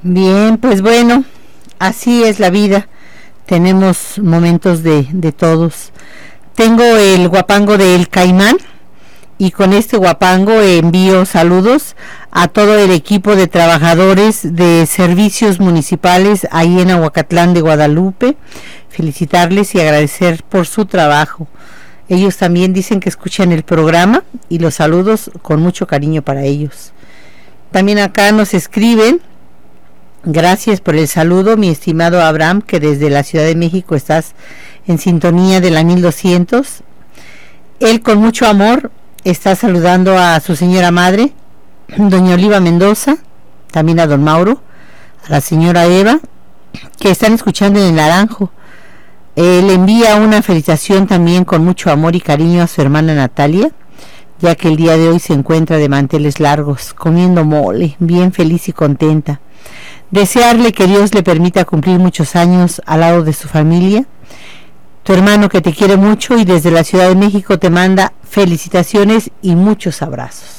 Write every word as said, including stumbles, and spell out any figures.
Bien, pues bueno, así es la vida. Tenemos momentos de, de todos. Tengo el guapango del Caimán y con este guapango envío saludos a todo el equipo de trabajadores de servicios municipales ahí en Aguacatlán de Guadalupe. Felicitarles y agradecer por su trabajo. Ellos también dicen que escuchan el programa y los saludos con mucho cariño para ellos. También acá nos escriben: gracias por el saludo, mi estimado Abraham, que desde la Ciudad de México estás en sintonía de la mil doscientos. Él con mucho amor está saludando a su señora madre, doña Oliva Mendoza, también a don Mauro, a la señora Eva, que están escuchando en el Naranjo. Él envía una felicitación también con mucho amor y cariño a su hermana Natalia, ya que el día de hoy se encuentra de manteles largos, comiendo mole, bien feliz y contenta. Desearle que Dios le permita cumplir muchos años al lado de su familia. Tu hermano, que te quiere mucho y desde la Ciudad de México te manda felicitaciones y muchos abrazos.